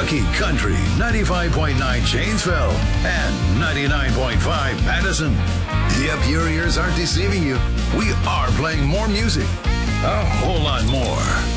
Rocky Country 95.9 Janesville and 99.5 Madison. Yep, your ears aren't deceiving you. We are playing more music. A whole lot more.